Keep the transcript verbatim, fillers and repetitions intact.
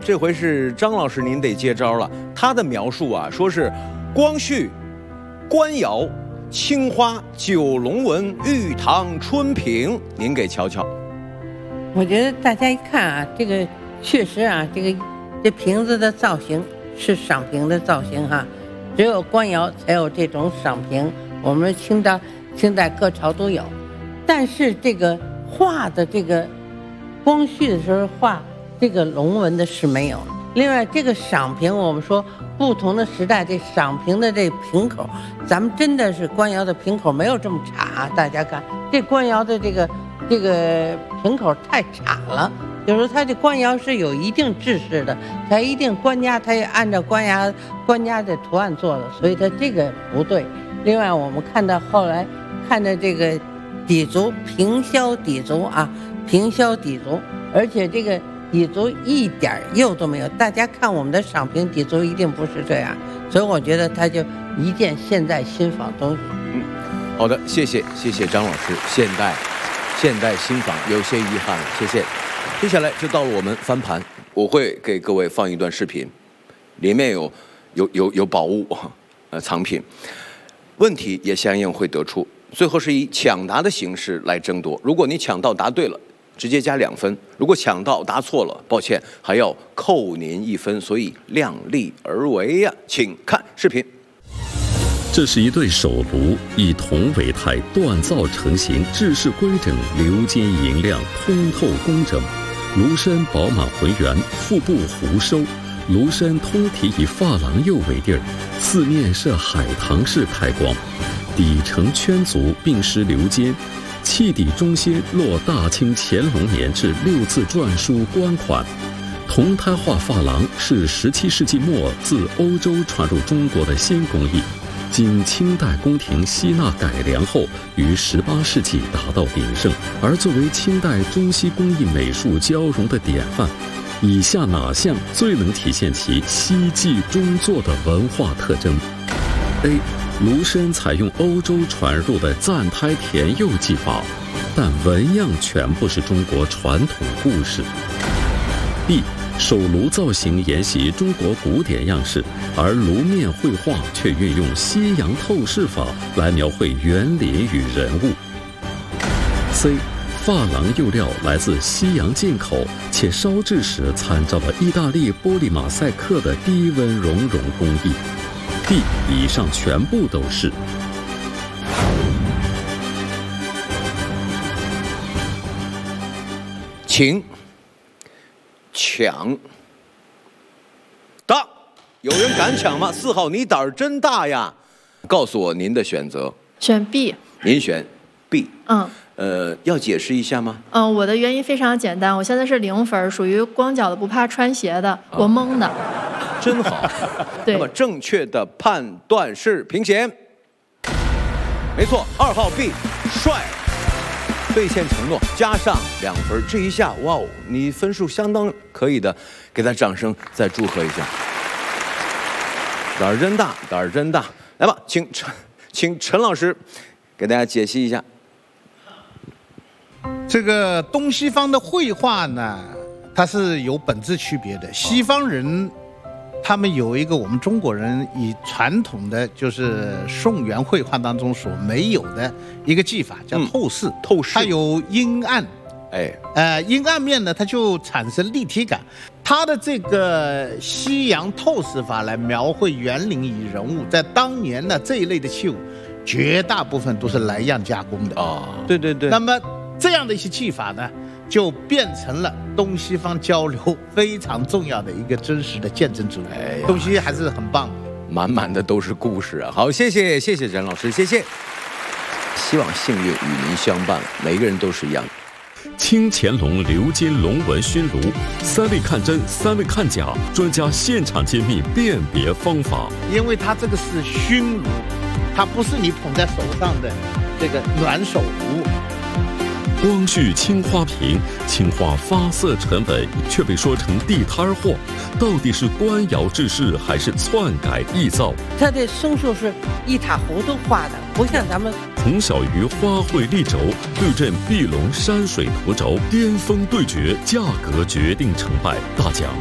这回是张老师您得接招了。他的描述啊，说是光绪、官窑、青花、九龙纹、玉堂、春瓶，您给瞧瞧。 我觉得大家一看啊，这个确实啊，这个这瓶子的造型是赏瓶的造型哈，只有官窑才有这种赏瓶，我们清代清代各朝都有，但是这个画的这个光绪的时候画这个龙纹的是没有。另外这个赏瓶，我们说不同的时代这赏瓶的这瓶口，咱们真的是官窑的瓶口没有这么岔，大家看这官窑的这个这个瓶口太岔了，就是说它这官窑是有一定制式的，它一定官家它也按照官窑官家的图案做的，所以它这个不对。另外我们看到后来看到这个底足平削底足啊，平削底足，而且这个底足一点釉都没有。大家看我们的赏瓶底足一定不是这样，所以我觉得它就一件现代新仿东西。 嗯，好的，谢谢谢谢张老师，现代现代新仿有些遗憾了，谢谢。接下来就到了我们翻盘，我会给各位放一段视频，里面有有有有宝物，呃藏品，问题也相应会得出。最后是以抢答的形式来争夺，如果你抢到答对了，直接加两分；如果抢到答错了，抱歉，还要扣您一分，所以量力而为呀、啊。请看视频。 这是一对手炉，以铜为胎，锻造成型，制式规整，鎏金莹亮，通透工整。炉身饱满浑圆，腹部弧收，炉身通体以珐琅釉为底儿，四面设海棠式开光，底呈圈足，并施鎏金。器底中心落大清乾隆年制六字篆书官款，铜胎画珐琅是十七世纪末自欧洲传入中国的新工艺，经清代宫廷吸纳改良后，于十八世纪达到鼎盛。而作为清代中西工艺美术交融的典范，以下哪项最能体现其西继中作的文化特征 ？A. 炉身采用欧洲传入的暂胎填釉技法，但纹样全部是中国传统故事。B. 手炉造型沿袭中国古典样式，而炉面绘画却运用西洋透视法来描绘园林与人物。C. 珐琅釉料来自西洋进口，且烧制时参照了意大利玻璃马赛克的低温熔融工艺。D. 以上全部都是。 请抢答，有人敢抢吗？四号，你胆儿真大呀！告诉我您的选择。 选 B。 您选 B。 嗯。 呃，要解释一下吗？ 嗯，我的原因非常简单，我现在是零分，属于光脚的不怕穿鞋的，我蒙的。 真好。 对。 那么正确的判断是平弦。没错，二号 B， 帅。兑现承诺，加上两分，这一下，哇哦，你分数相当可以的，给他掌声，再祝贺一下。胆儿真大，胆儿真大。来吧，请陈，请陈老师给大家解析一下。 这个东西方的绘画呢，它是有本质区别的。西方人他们有一个我们中国人以传统的就是宋元绘画当中所没有的一个技法，叫透视。嗯、透视，它有阴暗， 哎， 呃，阴暗面呢，它就产生立体感。它的这个西洋透视法来描绘园林与人物，在当年呢这一类的器物，绝大部分都是来样加工的。 哦，对对对。 那么这样的一些技法呢，就变成了东西方交流非常重要的一个真实的见证之物。哎，东西还是很棒， 满满的都是故事啊！好，谢谢谢谢陈老师，谢谢。希望幸运与您相伴，每个人都是一样。 清乾隆鎏金龙纹熏炉，三位看真，三位看假，专家现场揭秘辨别方法。 因为它这个是熏炉，它不是你捧在手上的这个暖手炉。 光绪青花瓶，青花发色沉稳，却被说成地摊货，到底是官窑制式还是篡改臆造？ 它的生锈是一塌糊涂画的，不像咱们。 从小于花卉立轴，对阵碧龙山水图轴，巅峰对决，价格决定成败。大奖